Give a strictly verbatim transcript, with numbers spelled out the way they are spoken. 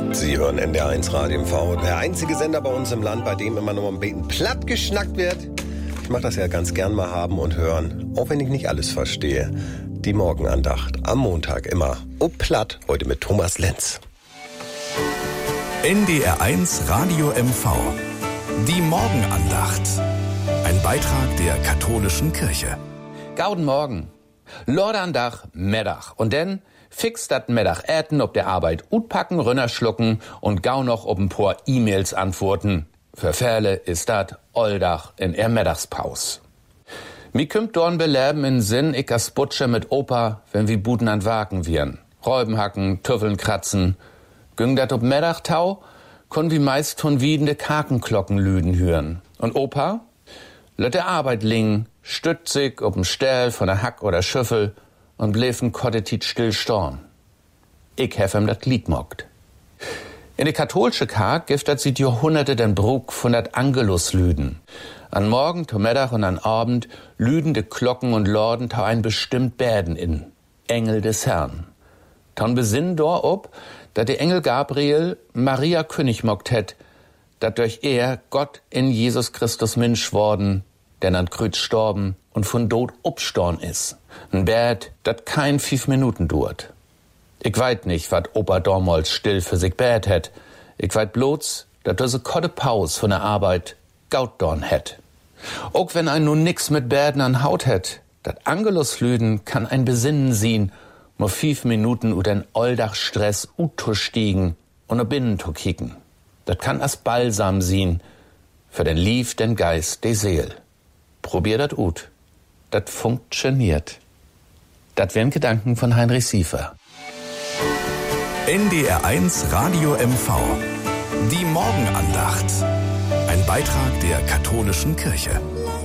Sie hören N D R eins Radio M V, der einzige Sender bei uns im Land, bei dem immer nur am Beten platt geschnackt wird. Ich mache das ja ganz gern mal haben und hören, auch wenn ich nicht alles verstehe. Die Morgenandacht am Montag immer. Oh platt, heute mit Thomas Lenz. N D R eins Radio M V. Die Morgenandacht. Ein Beitrag der katholischen Kirche. Gauden Morgen. Lordandach, Meddach. Und denn fix dat Meddach äten ob der Arbeit utpacken, Rönner schlucken und gau noch ob ein paar E-Mails antworten. Für Fälle ist dat Oldach in er Meddachspaus. Mi kümmt dorn beleben in Sinn, ich as Butcher mit Opa, wenn wir Buden an Wagen wiren. Räuben hacken, Tüffeln kratzen. Güng dat ob Meddachtau, kon wie meist ton wiedende Kakenklocken lüden hören. Und Opa? Let der Arbeit lingen, stützt sich ob'n Ställ von der Hack oder Schüffel und bläfen kottetit still storn. Ich hef ihm dat Lied mockt. In de katholsche Kark giftet sie Jahrhunderte den Brug von dat Angelus lüden. An Morgen, to Mittag und an Abend lüden de Glocken und Lorden tau ein bestimmt Bäden in. Engel des Herrn. Ton besinn dor ob, dat de Engel Gabriel Maria König mockt het, dat durch er Gott in Jesus Christus Mensch worden, denn an Kreuz storben und von Tod upstorn is. Ein Bäd, dat kein fünf Minuten duert. Ich weit nicht, wat Opa Dormolz still für sich bäd het. Ich weit bloß, dat er se kotte Paus von der Arbeit gaut dorn het. Auch wenn ein nun nix mit Bäden an Haut het, dat Angeluslüden kann ein Besinnen sien, mo fünf Minuten u den Oldach-Stress utto stiegen und a binnen to kicken. Dat kann as Balsam sien, für den Lief den Geist de Seel. Probier dat ut. Dat funktioniert. Dat wären Gedanken von Heinrich Siefer. N D R eins Radio M V. Die Morgenandacht. Ein Beitrag der katholischen Kirche.